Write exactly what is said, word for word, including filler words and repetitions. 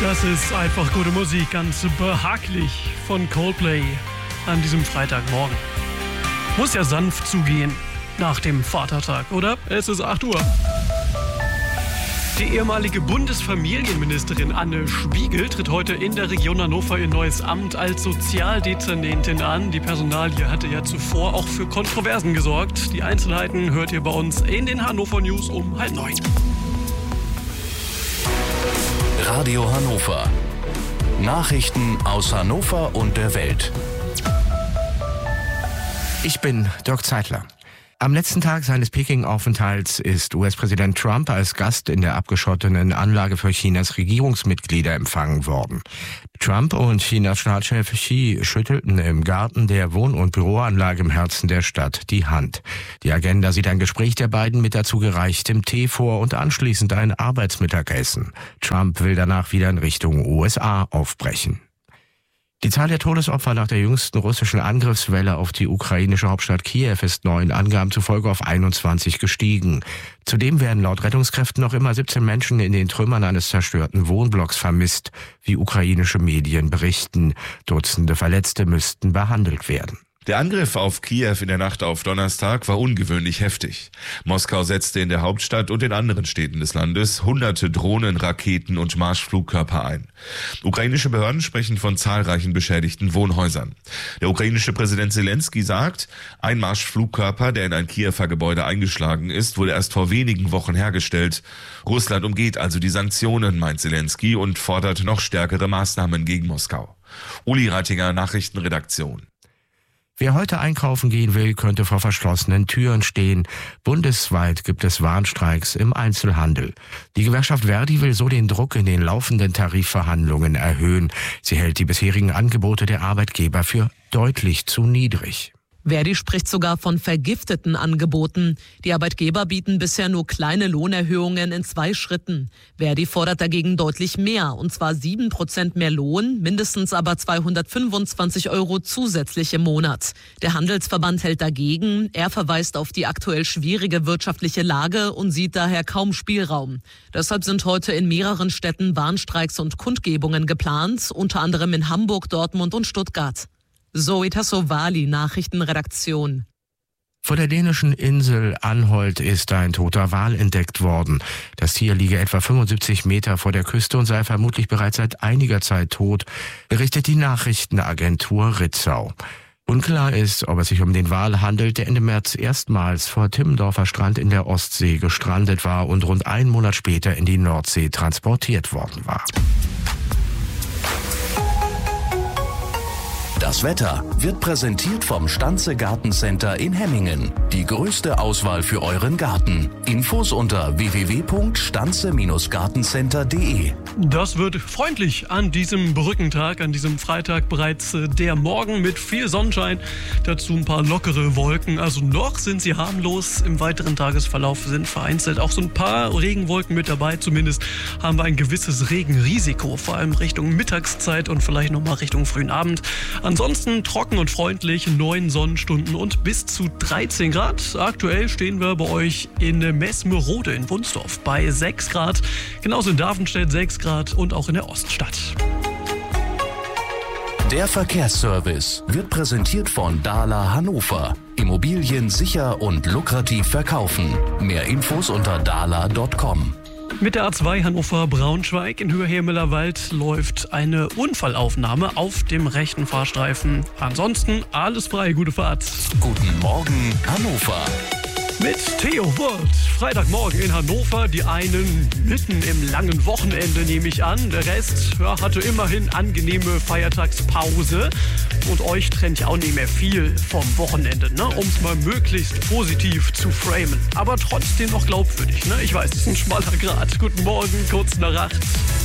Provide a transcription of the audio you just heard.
Das ist einfach gute Musik, ganz behaglich von Coldplay an diesem Freitagmorgen. Muss ja sanft zugehen nach dem Vatertag, oder? Es ist acht Uhr. Die ehemalige Bundesfamilienministerin Anne Spiegel tritt heute in der Region Hannover ihr neues Amt als Sozialdezernentin an. Die Personalie hatte ja zuvor auch für Kontroversen gesorgt. Die Einzelheiten hört ihr bei uns in den Hannover News um halb neun. Radio Hannover. Nachrichten aus Hannover und der Welt. Ich bin Dirk Zeitler. Am letzten Tag seines Peking-Aufenthalts ist U S-Präsident Trump als Gast in der abgeschotteten Anlage für Chinas Regierungsmitglieder empfangen worden. Trump und Chinas Staatschef Xi schüttelten im Garten der Wohn- und Büroanlage im Herzen der Stadt die Hand. Die Agenda sieht ein Gespräch der beiden mit dazu gereichtem Tee vor und anschließend ein Arbeitsmittagessen. Trump will danach wieder in Richtung U S A aufbrechen. Die Zahl der Todesopfer nach der jüngsten russischen Angriffswelle auf die ukrainische Hauptstadt Kiew ist neuen Angaben zufolge auf einundzwanzig gestiegen. Zudem werden laut Rettungskräften noch immer siebzehn Menschen in den Trümmern eines zerstörten Wohnblocks vermisst, wie ukrainische Medien berichten. Dutzende Verletzte müssten behandelt werden. Der Angriff auf Kiew in der Nacht auf Donnerstag war ungewöhnlich heftig. Moskau setzte in der Hauptstadt und in anderen Städten des Landes hunderte Drohnen, Raketen und Marschflugkörper ein. Ukrainische Behörden sprechen von zahlreichen beschädigten Wohnhäusern. Der ukrainische Präsident Zelensky sagt, ein Marschflugkörper, der in ein Kiewer Gebäude eingeschlagen ist, wurde erst vor wenigen Wochen hergestellt. Russland umgeht also die Sanktionen, meint Zelensky, und fordert noch stärkere Maßnahmen gegen Moskau. Uli Reitinger, Nachrichtenredaktion. Wer heute einkaufen gehen will, könnte vor verschlossenen Türen stehen. Bundesweit gibt es Warnstreiks im Einzelhandel. Die Gewerkschaft Verdi will so den Druck in den laufenden Tarifverhandlungen erhöhen. Sie hält die bisherigen Angebote der Arbeitgeber für deutlich zu niedrig. Verdi spricht sogar von vergifteten Angeboten. Die Arbeitgeber bieten bisher nur kleine Lohnerhöhungen in zwei Schritten. Verdi fordert dagegen deutlich mehr, und zwar sieben Prozent mehr Lohn, mindestens aber zweihundertfünfundzwanzig Euro zusätzlich im Monat. Der Handelsverband hält dagegen. Er verweist auf die aktuell schwierige wirtschaftliche Lage und sieht daher kaum Spielraum. Deshalb sind heute in mehreren Städten Warnstreiks und Kundgebungen geplant, unter anderem in Hamburg, Dortmund und Stuttgart. Zoe Tassovali, Nachrichtenredaktion. Vor der dänischen Insel Anholt ist ein toter Wal entdeckt worden. Das Tier liege etwa fünfundsiebzig Meter vor der Küste und sei vermutlich bereits seit einiger Zeit tot, berichtet die Nachrichtenagentur Ritzau. Unklar ist, ob es sich um den Wal handelt, der Ende März erstmals vor Timmendorfer Strand in der Ostsee gestrandet war und rund einen Monat später in die Nordsee transportiert worden war. Das Wetter wird präsentiert vom Stanze Gartencenter in Hemmingen. Die größte Auswahl für euren Garten. Infos unter w w w punkt stanze gartencenter punkt de. Das wird freundlich an diesem Brückentag, an diesem Freitag bereits der Morgen mit viel Sonnenschein. Dazu ein paar lockere Wolken. Also noch sind sie harmlos. Im weiteren Tagesverlauf sind vereinzelt auch so ein paar Regenwolken mit dabei. Zumindest haben wir ein gewisses Regenrisiko, vor allem Richtung Mittagszeit und vielleicht nochmal Richtung frühen Abend. Ansonsten trocken und freundlich, neun Sonnenstunden und bis zu dreizehn Grad. Aktuell stehen wir bei euch in Messmerode in Wunsdorf bei sechs Grad. Genauso in Davenstedt sechs Grad und auch in der Oststadt. Der Verkehrsservice wird präsentiert von Dahler Hannover. Immobilien sicher und lukrativ verkaufen. Mehr Infos unter dahler punkt com. Mit der A zwei Hannover-Braunschweig in Höhe Hermelerwald läuft eine Unfallaufnahme auf dem rechten Fahrstreifen. Ansonsten alles frei, gute Fahrt. Guten Morgen, Hannover. Mit Theo World. Freitagmorgen in Hannover. Die einen mitten im langen Wochenende, nehme ich an. Der Rest ja, hatte immerhin angenehme Feiertagspause. Und euch trennt ja auch nicht mehr viel vom Wochenende, ne? Um es mal möglichst positiv zu framen. Aber trotzdem noch glaubwürdig. Ne? Ich weiß, es ist ein schmaler Grat. Guten Morgen, kurz nach acht.